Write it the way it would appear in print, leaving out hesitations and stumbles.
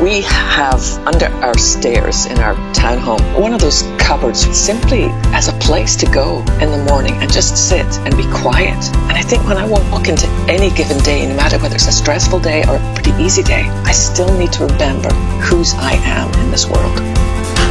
We have under our stairs in our townhome one of those cupboards simply as a place to go in the morning and just sit and be quiet. And I think when I walk into any given day, no matter whether it's a stressful day or a pretty easy day, I still need to remember whose I am in this world.